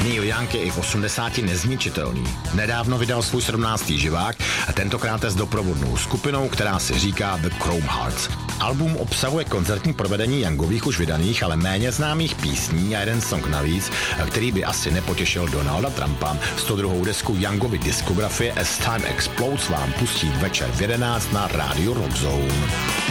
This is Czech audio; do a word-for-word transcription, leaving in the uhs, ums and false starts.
Neil Young je i v osmdesáti nezničitelný. Nedávno vydal svůj sedmnáctý živák a tentokrát s doprovodnou skupinou, která se říká The Chrome Hearts. Album obsahuje koncertní provedení Youngových už vydaných, ale méně známých písní a jeden song navíc, který by asi nepotěšil Donalda Trumpa. sto druhou desku Youngovy diskografie As Time Explodes vám pustí večer v jedenáct na rádiu Rock Zone.